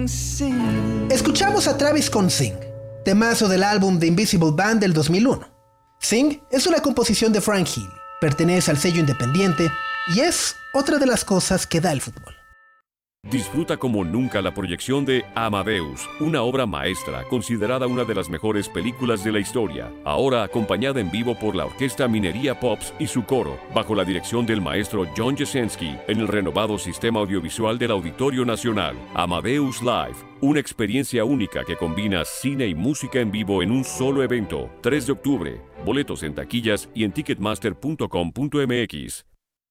Escuchamos a Travis con Sing, temazo del álbum The Invisible Band del 2001. Sing es una composición de Frank Hill, pertenece al sello independiente y es otra de las cosas que da el fútbol. Disfruta como nunca la proyección de Amadeus, una obra maestra considerada una de las mejores películas de la historia, ahora acompañada en vivo por la Orquesta Minería Pops y su coro, bajo la dirección del maestro John Jasenski, en el renovado sistema audiovisual del Auditorio Nacional. Amadeus Live, una experiencia única que combina cine y música en vivo en un solo evento. 3 de octubre, boletos en taquillas y en ticketmaster.com.mx.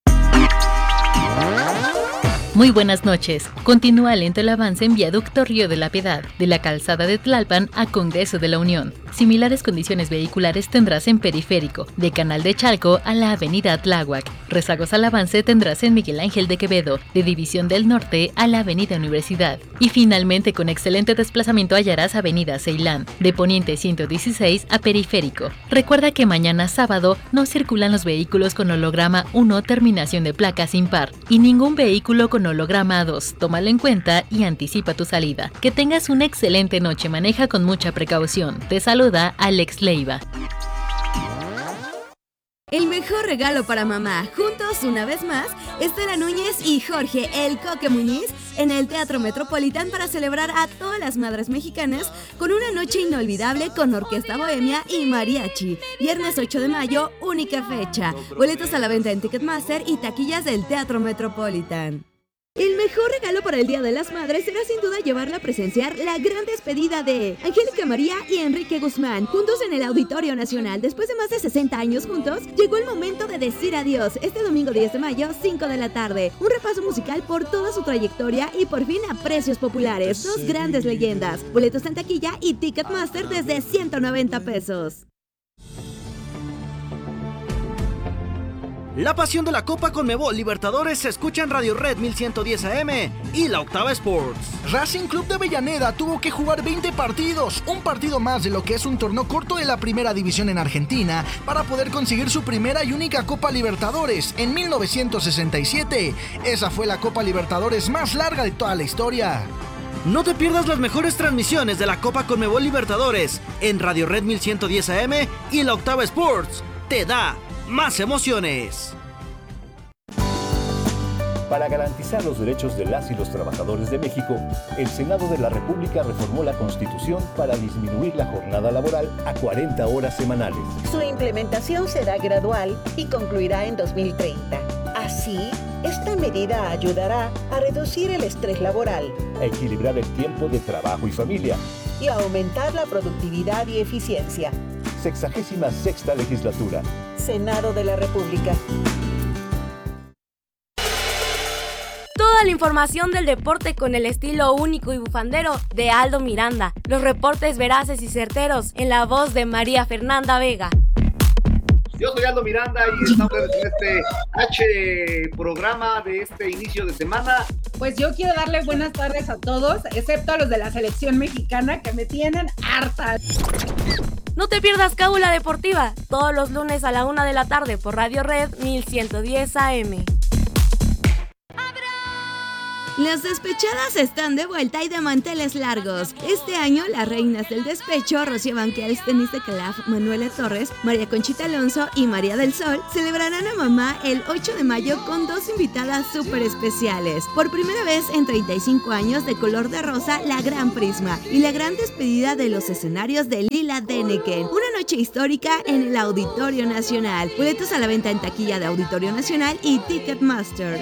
Muy buenas noches. Continúa lento el avance en Viaducto Río de la Piedad, de la calzada de Tlalpan a Congreso de la Unión. Similares condiciones vehiculares tendrás en Periférico, de Canal de Chalco a la Avenida Tláhuac. Rezagos al avance tendrás en Miguel Ángel de Quevedo, de División del Norte a la Avenida Universidad. Y finalmente, con excelente desplazamiento hallarás Avenida Ceilán, de Poniente 116 a Periférico. Recuerda que mañana sábado no circulan los vehículos con holograma 1 terminación de placas impar y ningún vehículo con holograma 2. Tómalo en cuenta y anticipa tu salida. Que tengas una excelente noche. Maneja con mucha precaución. Te saluda Alex Leiva. El mejor regalo para mamá. Juntos, una vez más, Estela Núñez y Jorge El Coque Muñiz en el Teatro Metropolitan para celebrar a todas las madres mexicanas con una noche inolvidable con orquesta bohemia y mariachi. Viernes 8 de mayo, única fecha. Boletos a la venta en Ticketmaster y taquillas del Teatro Metropolitan. El mejor regalo para el Día de las Madres será sin duda llevarla a presenciar la gran despedida de Angélica María y Enrique Guzmán, juntos en el Auditorio Nacional. Después de más de 60 años juntos, llegó el momento de decir adiós. Este domingo 10 de mayo, 5 de la tarde. Un repaso musical por toda su trayectoria y por fin a precios populares. 2 grandes leyendas. Boletos en taquilla y Ticketmaster desde 190 pesos. La pasión de la Copa Conmebol Libertadores se escucha en Radio Red 1110 AM y la Octava Sports. Racing Club de Avellaneda tuvo que jugar 20 partidos, un partido más de lo que es un torneo corto de la primera división en Argentina, para poder conseguir su primera y única Copa Libertadores en 1967. Esa fue la Copa Libertadores más larga de toda la historia. No te pierdas las mejores transmisiones de la Copa Conmebol Libertadores en Radio Red 1110 AM y la Octava Sports. Te da más emociones. Para garantizar los derechos de las y los trabajadores de México, el Senado de la República reformó la Constitución para disminuir la jornada laboral a 40 horas semanales. Su implementación será gradual y concluirá en 2030. Así, esta medida ayudará a reducir el estrés laboral, a equilibrar el tiempo de trabajo y familia y a aumentar la productividad y eficiencia. 66ª legislatura. Senado de la República. Toda la información del deporte con el estilo único y bufandero de Aldo Miranda. Los reportes veraces y certeros en la voz de María Fernanda Vega. Yo soy Aldo Miranda y estamos en este programa de este inicio de semana. Pues yo quiero darle buenas tardes a todos, excepto a los de la selección mexicana que me tienen harta. No te pierdas Cábula Deportiva, todos los lunes a la 1 de la tarde por Radio Red 1110 AM. Las despechadas están de vuelta y de manteles largos. Este año, las reinas del despecho, Rocío Banquels, Denise de Calaf, Manuela Torres, María Conchita Alonso y María del Sol, celebrarán a mamá el 8 de mayo con 2 invitadas súper especiales. Por primera vez en 35 años, de color de rosa, la Gran Prisma y la gran despedida de los escenarios de Lila Denneken. Una noche histórica en el Auditorio Nacional. Boletos a la venta en taquilla de Auditorio Nacional y Ticketmaster.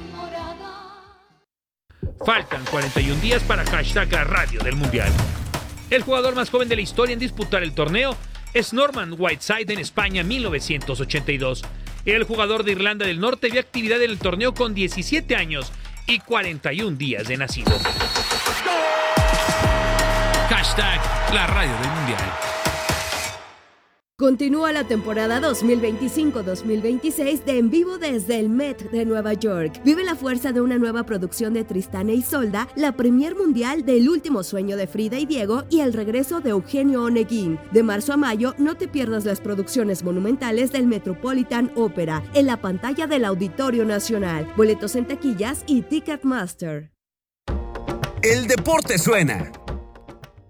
Faltan 41 días para hashtag la radio del Mundial. El jugador más joven de la historia en disputar el torneo es Norman Whiteside en España 1982. El jugador de Irlanda del Norte vio actividad en el torneo con 17 años y 41 días de nacido. Hashtag la radio del Mundial. Continúa la temporada 2025-2026 de En Vivo desde el Met de Nueva York. Vive la fuerza de una nueva producción de Tristán e Isolda, la premier mundial del Último Sueño de Frida y Diego y el regreso de Eugenio Oneguín. De marzo a mayo, no te pierdas las producciones monumentales del Metropolitan Opera en la pantalla del Auditorio Nacional. Boletos en taquillas y Ticketmaster. El deporte suena.